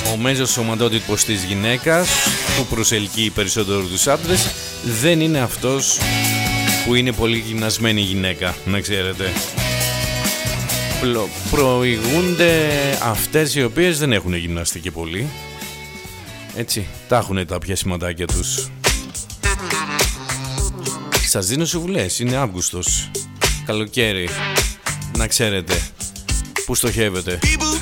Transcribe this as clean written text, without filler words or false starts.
Ο μέζος σωματότυπος της γυναίκας που προσελκύει περισσότερο τους άντρες δεν είναι αυτός που είναι πολύ γυμνασμένη γυναίκα, να ξέρετε. Προηγούνται αυτές οι οποίες δεν έχουν γυμναστεί και πολύ. Έτσι, τα έχουν τα πιασηματάκια τους. Σας δίνω συμβουλές, είναι Αύγουστος, καλοκαίρι, να ξέρετε που στοχεύετε.